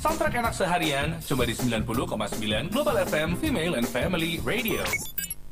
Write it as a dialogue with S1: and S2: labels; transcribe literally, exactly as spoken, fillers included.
S1: Soundtrack enak seharian, cuma di sembilan puluh koma sembilan Global F M Female and Family Radio.